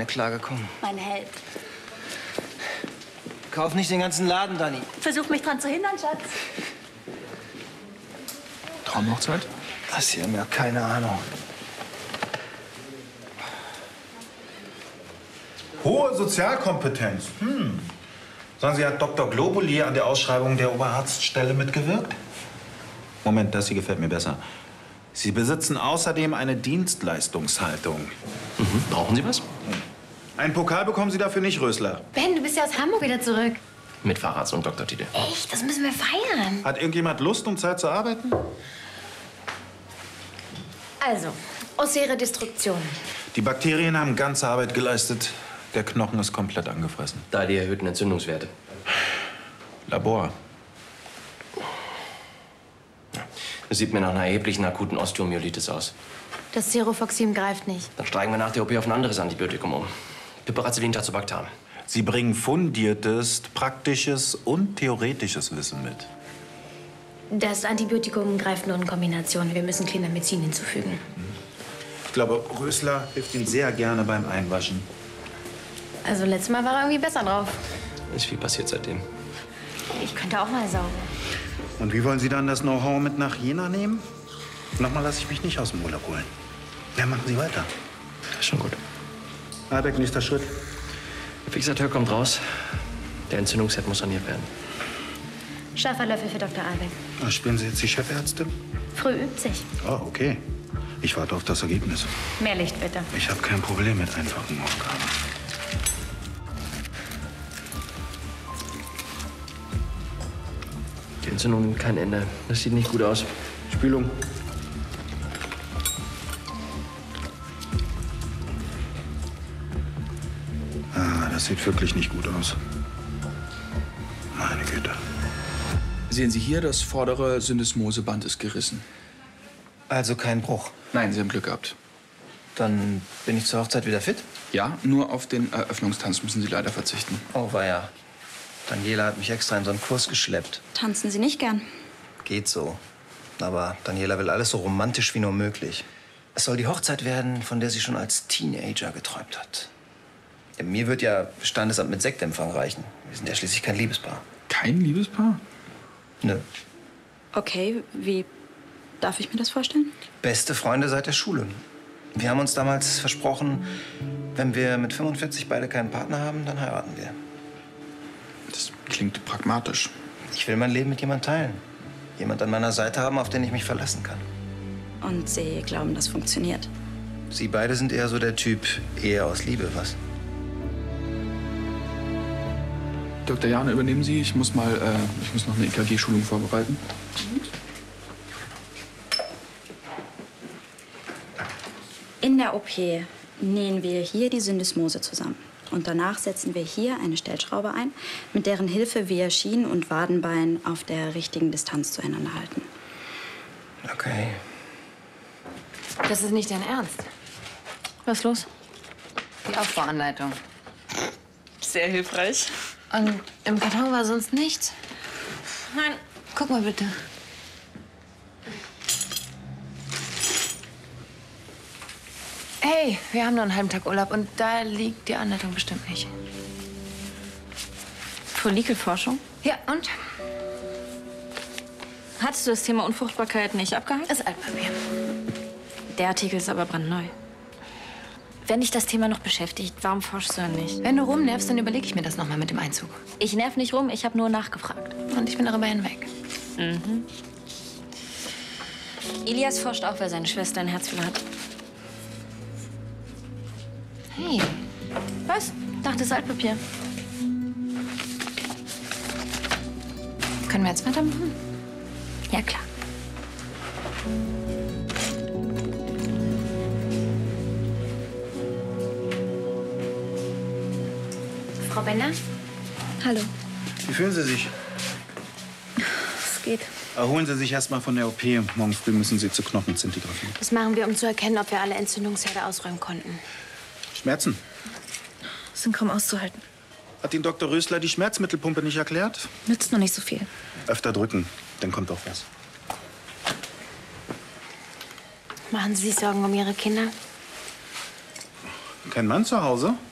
alleine klargekommen. Mein Held. Kauf nicht den ganzen Laden, Dani. Versuch mich dran zu hindern, Schatz. Traumhochzeit? Das hier haben ja keine Ahnung. Hohe Sozialkompetenz. Sagen Sie, hat Dr. Globuli an der Ausschreibung der Oberarztstelle mitgewirkt? Moment, das hier gefällt mir besser. Sie besitzen außerdem eine Dienstleistungshaltung. Brauchen Sie was? Einen Pokal bekommen Sie dafür nicht, Rösler. Ben, du bist ja aus Hamburg wieder zurück. Mit Fahrrad und Doktortitel. Echt? Das müssen wir feiern. Hat irgendjemand Lust und Zeit zu arbeiten? Also, Osseere Destruktion. Die Bakterien haben ganze Arbeit geleistet. Der Knochen ist komplett angefressen. Da die erhöhten Entzündungswerte. Labor. Das sieht mir nach einer erheblichen akuten Osteomyelitis aus. Das Cerofoxim greift nicht. Dann steigen wir nach der OP auf ein anderes Antibiotikum um. Piperacillin Tazobactam. Sie bringen fundiertes, praktisches und theoretisches Wissen mit. Das Antibiotikum greift nur in Kombination. Wir müssen Clindamycin hinzufügen. Ich glaube, Rösler hilft Ihnen sehr gerne beim Einwaschen. Also letztes Mal war er irgendwie besser drauf. Ist viel passiert seitdem. Ich könnte auch mal saugen. Und wie wollen Sie dann das Know-how mit nach Jena nehmen? Nochmal lasse ich mich nicht aus dem Urlaub holen. Ja, machen Sie weiter. Schon gut. Albeck, nächster Schritt. Der Fixateur kommt raus. Der Entzündungsherd muss saniert werden. Scharfer Löffel für Dr. Albeck. Spielen Sie jetzt die Chefärztin? Früh übt sich. Oh, okay. Ich warte auf das Ergebnis. Mehr Licht, bitte. Ich habe kein Problem mit einfachen Aufgaben. Die Entzündung nimmt kein Ende. Das sieht nicht gut aus. Spülung. Das sieht wirklich nicht gut aus. Meine Güte. Sehen Sie hier, das vordere Syndesmoseband ist gerissen. Also kein Bruch. Nein, Sie haben Glück gehabt. Dann bin ich zur Hochzeit wieder fit? Ja, nur auf den Eröffnungstanz müssen Sie leider verzichten. Oh, weia. Daniela hat mich extra in so einen Kurs geschleppt. Tanzen Sie nicht gern? Geht so. Aber Daniela will alles so romantisch wie nur möglich. Es soll die Hochzeit werden, von der sie schon als Teenager geträumt hat. Ja, mir wird ja Standesamt mit Sektempfang reichen. Wir sind ja schließlich kein Liebespaar. Kein Liebespaar? Nö. Okay, wie darf ich mir das vorstellen? Beste Freunde seit der Schule. Wir haben uns damals versprochen, wenn wir mit 45 beide keinen Partner haben, dann heiraten wir. Das klingt pragmatisch. Ich will mein Leben mit jemandem teilen. Jemand an meiner Seite haben, auf den ich mich verlassen kann. Und Sie glauben, das funktioniert? Sie beide sind eher so der Typ Ehe aus Liebe, was? Dr. Jahn, übernehmen Sie. Ich muss noch eine EKG-Schulung vorbereiten. In der OP nähen wir hier die Syndesmose zusammen. Und danach setzen wir hier eine Stellschraube ein, mit deren Hilfe wir Schien- und Wadenbein auf der richtigen Distanz zueinander halten. Okay. Das ist nicht dein Ernst. Was ist los? Die Aufbauanleitung. Sehr hilfreich. Und im Karton war sonst nichts? Nein, guck mal bitte. Hey, wir haben nur einen halben Tag Urlaub und da liegt die Anleitung bestimmt nicht. Follikelforschung? Ja, und? Hattest du das Thema Unfruchtbarkeit nicht abgehakt? Das Altpapier. Der Artikel ist aber brandneu. Wenn dich das Thema noch beschäftigt, warum forschst du dann nicht? Wenn du rumnervst, dann überlege ich mir das noch mal mit dem Einzug. Ich nerv nicht rum, ich habe nur nachgefragt. Und ich bin darüber hinweg. Elias forscht auch, weil seine Schwester ein Herzfehler hat. Hey, Was? Dachte, das Altpapier. können wir jetzt weitermachen? Ja, klar. Frau Bender? Hallo. Wie fühlen Sie sich? Es geht. Erholen Sie sich erst mal von der OP. Morgen früh müssen Sie zur Knochenzintigraphie. Das machen wir, um zu erkennen, ob wir alle Entzündungsherde ausräumen konnten. Schmerzen? Sind kaum auszuhalten. Hat Ihnen Dr. Rösler die Schmerzmittelpumpe nicht erklärt? Nützt noch nicht so viel. Öfter drücken, dann kommt auch was. Machen Sie sich Sorgen um Ihre Kinder? Kein Mann zu Hause?